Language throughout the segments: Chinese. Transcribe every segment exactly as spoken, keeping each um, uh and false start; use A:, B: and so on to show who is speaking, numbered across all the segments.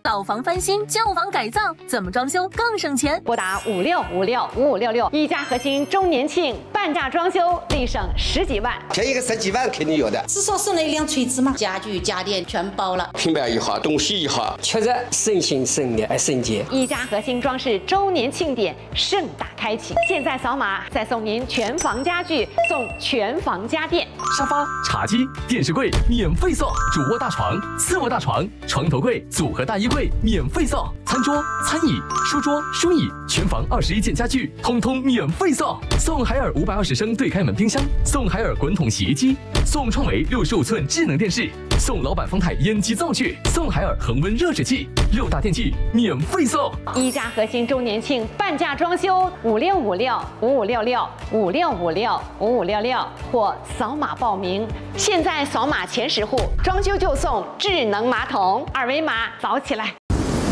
A: 老房翻新、旧房改造，怎么装修更省钱？
B: 拨打五六五六五五六六，一家核心周年庆半价装修，立省十几万。
C: 便宜个十几万肯定有的。
D: 至少省了一辆锤子嘛，家具家电全包了。
C: 平板也好，东西也好，确实省心省力还省钱。
B: 一家核心装饰周年庆典盛大开启，现在扫码再送您全房家具，送全房家电，
E: 沙发、茶几、电视柜免费送，主卧大床、次卧大床、床头柜、组合大衣柜免费送，餐桌、餐椅、书桌、书椅，全房二十一件家具通通免费送，送海尔五百二十升对开门冰箱，送海尔滚筒洗衣机，送创维六十五寸智能电视，送老板方太烟机灶具，送海尔恒温热水器，六大电器免费送。
B: 一家核心周年庆半价装修，五六五六五五六六五六五六五五六六或扫码报名。现在扫码前十户，装修就送智能马桶，二维码扫起来。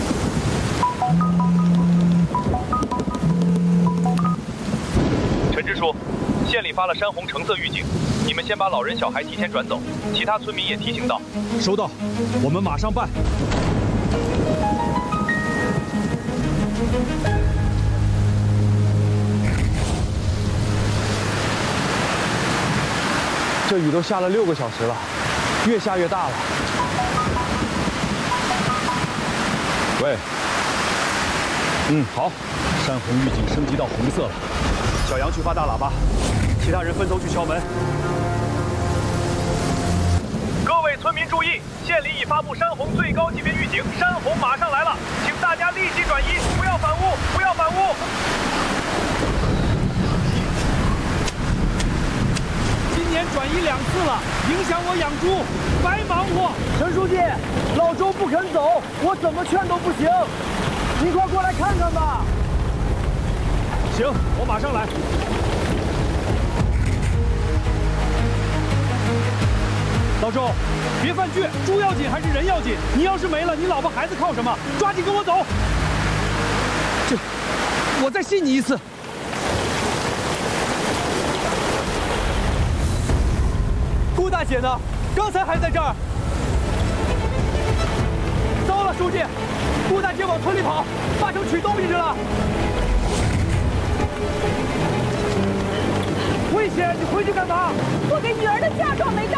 F: 陈支书，县里发了山洪橙色预警，你们先把老人小孩提前转走，其他村民也提醒到。
G: 收到，我们马上办。这雨都下了六个小时了，越下越大了。喂，嗯，好，山洪预警升级到红色了。小杨去发大喇叭，其他人分头去敲门。
F: 各位村民注意，县里已发布山洪最高级别预警，山洪马上来了，请大家立即转移，不要反屋，不要反屋。
G: 今年转移两次了，影响我养猪，白忙活。
H: 陈书记，老周不肯走，我怎么劝都不行，您快过来看看吧。
G: 行，我马上来。老周，别犯倔，猪要紧还是人要紧？你要是没了，你老婆孩子靠什么？抓紧跟我走。这，我再信你一次。顾大姐呢？刚才还在这儿。糟了，书记，顾大姐往村里跑，八成取东西去了。危险！你回去干嘛？
I: 我给女儿的嫁妆没带。